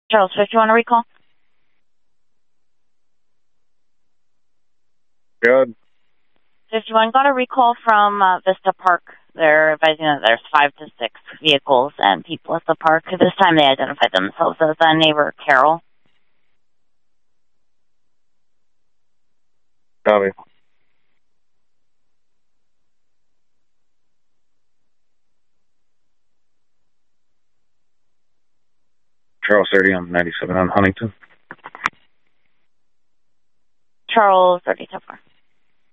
Charles, if you want to recall? Good. 51 got a recall from Vista Park. They're advising that there's 5 to 6 vehicles and people at the park. This time they identified themselves as a neighbor, Carol. Copy. Charles 30 on 97 on Huntington. Charles 30 so far.